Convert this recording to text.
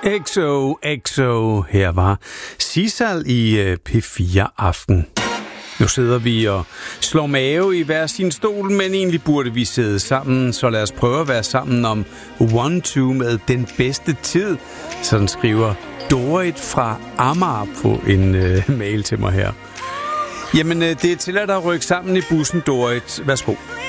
XO, her var Sisal i P4 Aften. Nu sidder vi og slår mave i hver sin stol, men egentlig burde vi sidde sammen, så lad os prøve at være sammen om 1-2 med den bedste tid. Sådan skriver Dorit fra Amager på en mail til mig her. Jamen, det er tilladt at rykke sammen i bussen, Dorit. Værsgo.